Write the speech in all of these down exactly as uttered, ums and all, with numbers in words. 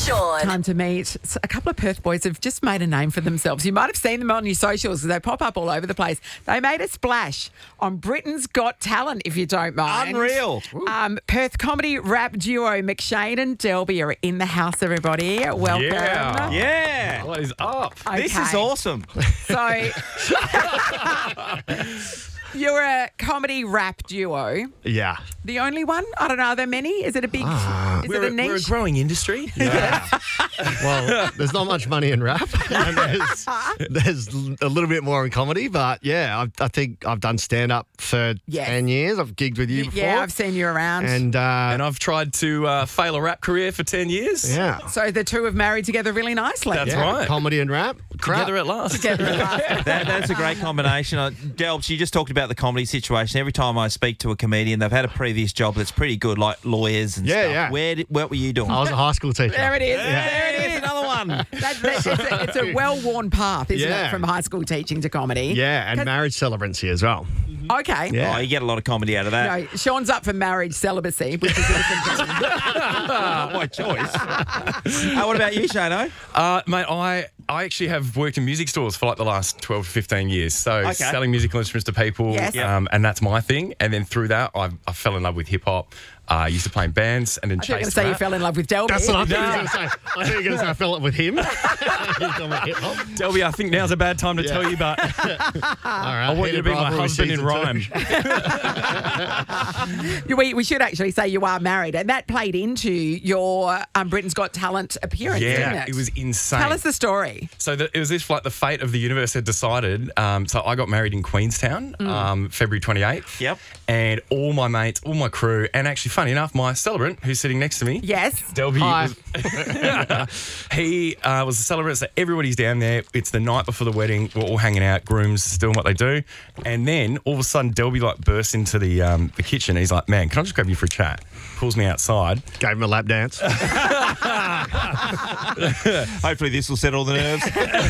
Sean. Time to meet a couple of Perth boys who've just made a name for themselves. You might have seen them on your socials. They pop up all over the place. They made a splash on Britain's Got Talent, if you don't mind. Unreal. Um, Perth comedy rap duo McShane and Delby are in the house, everybody. Welcome. Yeah. Yeah. What is up? This is Okay. awesome. So, you're a comedy rap duo. Yeah. The only one? I don't know. Are there many? Is it a big? Ah. is We're, it a a, we're a niche? growing industry. Well, there's not much money in rap. And there's, there's a little bit more in comedy, but yeah, I, I think I've done stand up for Yes. ten years. I've gigged with you before. Yeah, I've seen you around. And, uh, And I've tried to uh, fail a rap career for ten years. yeah. so the two have married together really nicely. That's yeah. right. Comedy and rap. Crap. Together at last. Together at last. That, that's a great combination. Uh, Delbs, you just talked about the comedy situation. Every time I speak to a comedian, they've had a previous job that's pretty good, like lawyers and Yeah, stuff. yeah. Where did, what were you doing? I was a high school teacher. There it is. Yeah. There it is. Another one. That, that, it's, a, it's a well-worn path, isn't Yeah. it, from high school teaching to comedy? Yeah, and 'Cause- marriage celebrancy as well. Okay. Yeah. Oh, you get a lot of comedy out of that. No, Sean's up for marriage celibacy, which is a different thing. Not my choice. uh, what about you, Shano? Uh, mate, I, I actually have worked in music stores for like the last twelve to fifteen years. So Okay. selling musical instruments to people, Yes. Yep. um, and that's my thing. And then through that, I, I fell in love with hip hop. I uh, used to play in bands and then I thought you were going to chased say you rap. fell in love with Delby. That's what I thought you were going to say. I thought you were going to say I fell up with him. He's on my hip hop. Delby, I think now's a bad time to Yeah. tell you, but All right. I want you to Heated be my rivalry husband in season rhyme. two. we, we should actually say you are married, and that played into your um, Britain's Got Talent appearance, didn't Yeah, it? it was insane. Tell us the story. So the, it was this like the fate of the universe had decided. Um, so I got married in Queenstown, Mm. um, February twenty-eighth. Yep. And all my mates, all my crew, and actually, funny enough, my celebrant who's sitting next to me, Yes. Delby, Hi. was, he uh, was the celebrant. So everybody's down there. It's the night before the wedding. We're all hanging out. Grooms still doing what they do, and then all of a sudden, Delby like bursts into the um, the kitchen. He's like, "Man, can I just grab you for a chat?" Pulls me outside. Gave him a lap dance. Hopefully this will settle the nerves.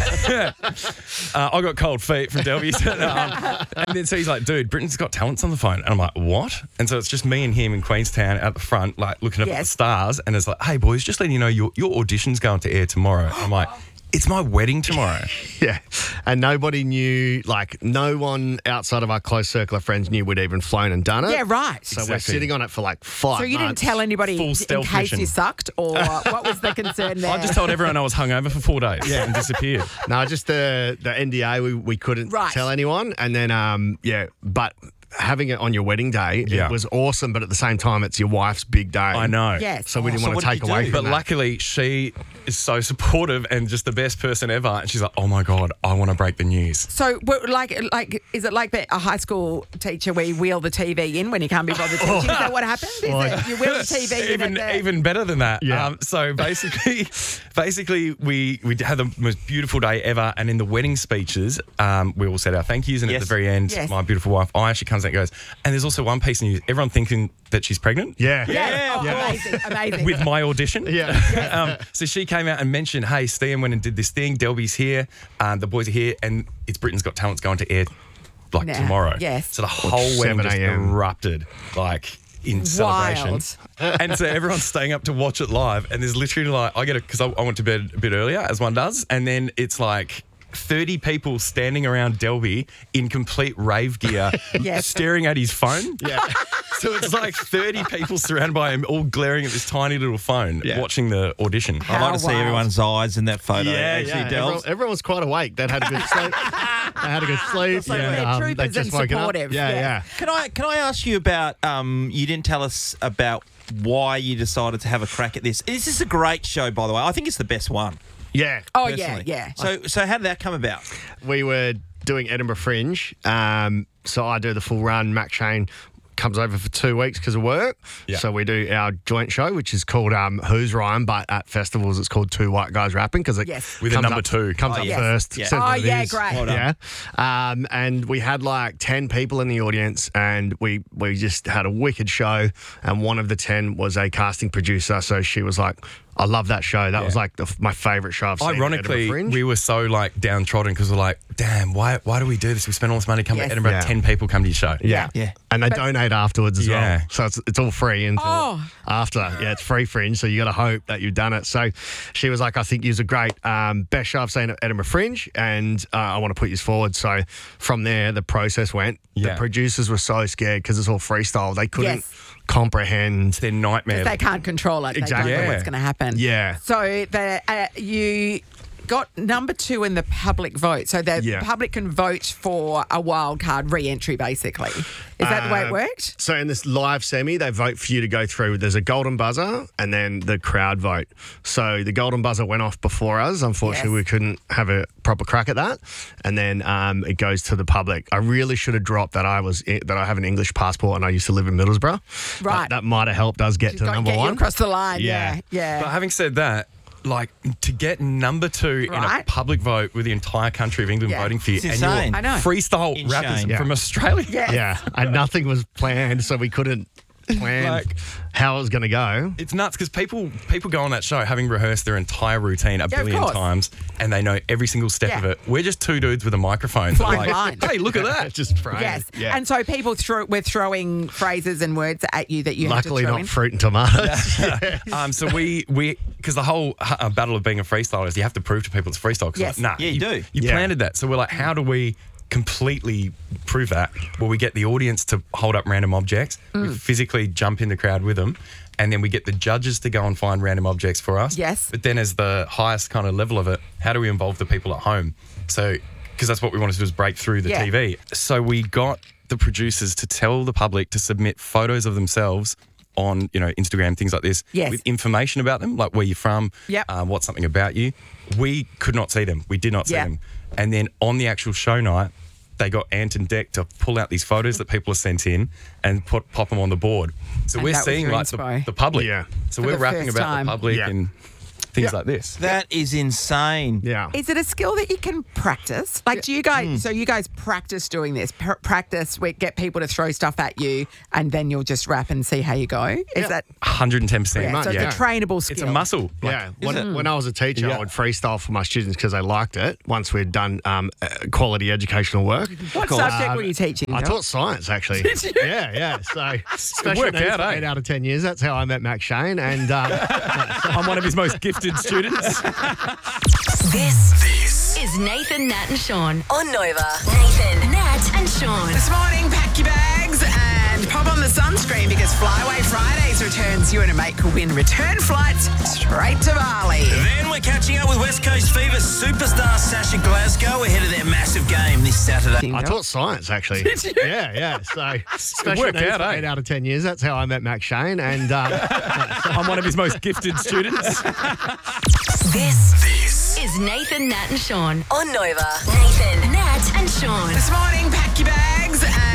Uh, I got cold feet from Delby. So, um, and then so he's like, dude, Britain's Got Talent's on the phone. And I'm like, what? And so it's just me and him in Queenstown at the front, like looking up at the Yes. stars. And it's like, hey, boys, just letting you know your, your audition's going to air tomorrow. And I'm like, it's my wedding tomorrow. Yeah. And nobody knew, like, no one outside of our close circle of friends knew we'd even flown and done it. Yeah, right. So we're Exactly. sitting on it for like five So you didn't months. tell anybody Full in stealth case mission. you sucked, or what was the concern there? I just told everyone I was hungover for four days and disappeared. No, just the the N D A we, we couldn't Right. tell anyone. And then, um, yeah, but having it on your wedding day, Yeah. it was awesome. But at the same time, it's your wife's big day. I know. Yes. So we didn't So want what to did take you away do? from But that. luckily, she is so supportive and just the best person ever. And she's like, oh my God, I want to break the news. So, what- like, like, is it like a high school teacher where you wheel the T V in when you can't be bothered teaching? Is that what happened? Is it, you wheel the T V in even at the... even better than that. Yeah. Um, so basically, basically we we had the most beautiful day ever, and in the wedding speeches, um, we all said our thank yous, and Yes. at the very end, Yes. my beautiful wife, I actually comes out and goes, and there's also one piece of news. Everyone thinking that she's pregnant. Yeah. Yeah, oh, Yeah. amazing, amazing. With my audition. Yeah. um, so she came out and mentioned, hey, Stian went and did this thing. Delby's here. Um, the boys are here. And it's Britain's Got Talent's going to air like Now, tomorrow. yes. So the whole wedding seven just a m erupted like in celebration. Wild. And so everyone's staying up to watch it live. And there's literally like, I get it because I, I went to bed a bit earlier, as one does. And then it's like thirty people standing around Delby in complete rave gear, Yes. staring at his phone. Yeah. So it's like thirty people surrounded by him, all glaring at this tiny little phone, Yeah. watching the audition. I'd How like to see wild. everyone's eyes in that photo. Yeah, actually, yeah. Everyone, Delbs. everyone was quite awake. They'd had a good sleep. They had a good sleep. So they're um, troopers they'd just and woken up. supportive, Yeah, yeah. yeah. Can I can I ask you about? Um, you didn't tell us about why you decided to have a crack at this. This is a great show, by the way. I think it's the best one. Yeah. Oh, yeah, personally. yeah. So so how did that come about? We were doing Edinburgh Fringe. Um, so I do the full run. Mac Shane comes over for two weeks because of work. Yeah. So we do our joint show, which is called um, Who's Rhyme, but at festivals it's called Two White Guys Rapping because it Yes. With a comes number up, two. comes Oh, up yes. first. Yeah. says Oh, what it yeah, is. great. Well done. Yeah. Um, and we had like ten people in the audience and we, we just had a wicked show. And one of the ten was a casting producer. So she was like, I love that show. That was like the, my favourite show I've seen. at Edinburgh Ironically, Fringe. we were so like downtrodden because we're like, damn, why why do we do this? We spend all this money, come Yes. to Edinburgh, Yeah. ten people come to your show. Yeah. Yeah. And they donate afterwards as Yeah. well. So it's, it's all free until Oh. after. Yeah, it's free fringe. So you got to hope that you've done it. So she was like, I think you're a great um, best show I've seen at Edinburgh Fringe. And uh, I want to put you forward. So from there, the process went. Yeah. The producers were so scared because it's all freestyle. They couldn't Yes. comprehend. Their nightmare. They can't control it. Exactly. They don't know Yeah. what's going to happen. Yeah. So the, uh, you got number two in the public vote. So the Yeah. public can vote for a wild card re-entry, basically. Is that the way it Um, worked? So in this live semi, they vote for you to go through. There's a golden buzzer and then the crowd vote. So the golden buzzer went off before us. Unfortunately, Yes. we couldn't have a proper crack at that. And then um, it goes to the public. I really should have dropped that I was that I have an English passport and I used to live in Middlesbrough. Right. That, that might have helped us get to Got- number get you one. across the line. Yeah. Yeah. Yeah. But having said that, like to get number two in a Right. public vote with the entire country of England Yeah. voting for you, It's and insane. you're I know. freestyle Insane. rappers Yeah. from Australia. Yeah. Yeah, and nothing was planned, so we couldn't plan Like- how it was going to go. It's nuts because people people go on that show having rehearsed their entire routine a Yeah, of billion course. times, and they know every single step Yeah. of it. We're just two dudes with a microphone. Flying like, blind. hey, look at that! Just praying. Yes. Yeah. And so people threw, were throwing phrases and words at you that you Luckily, had to throw not in. fruit and tomatoes. Um, so we we because the whole uh, battle of being a freestyler is you have to prove to people it's freestyle. 'Cause Yes. like, nah, Yeah, you do. You Yeah. planted that. So we're like, how do we completely prove that? Well, we get the audience to hold up random objects. Mm. We physically jump in the crowd with them. And then we get the judges to go and find random objects for us. Yes. But then as the highest kind of level of it, how do we involve the people at home? So, because that's what we wanted to do is break through the Yeah. T V. So we got the producers to tell the public to submit photos of themselves on, you know, Instagram, things like this, Yes. with information about them, like where you're from, Yep. um, what's something about you. We could not see them. We did not see Yeah. them. And then on the actual show night, they got Ant and Deck to pull out these photos that people have sent in and put pop them on the board. So And we're that was seeing your like the, inspo. the public. Yeah. So For we're the rapping first about time. the public Yeah. and things Yeah. like this. That is insane. Yeah. Is it a skill that you can practice? Like, do you guys, Hmm. so you guys practice doing this? Pr- practice, we get people to throw stuff at you and then you'll just rap and see how you go? Is Yeah. that, one hundred ten percent. yeah, so yeah. it's a trainable skill? It's a muscle. Like, Yeah, when, when I was a teacher, Yeah. I would freestyle for my students because they liked it. Once we'd done um, uh, quality educational work, What course. subject Um, were you teaching? I Joe? taught science actually. Did you? Yeah, yeah. So special worked needs out, for eh? eight out of ten years. That's how I met Max Shane, and uh, I'm one of his most gifted students. This, this is Nathan, Nat, and Sean on Nova. Nathan, Nat, and Sean. This morning, pack your bags and pop on the sunscreen because Flyway Fridays returns. You and a mate could win return flights straight to Bali. Then we're catching up with West Coast Fever superstar Sasha Glasgow ahead of their massive game this Saturday. I taught science actually. Did you? Yeah, yeah. So special worked needs out, for eh? eight out of ten years. That's how I met Max Shane, and uh, I'm one of his most gifted students. This, this is Nathan, Nat, and Sean on Nova. Nathan, Nat, and Sean. This morning, pack your bags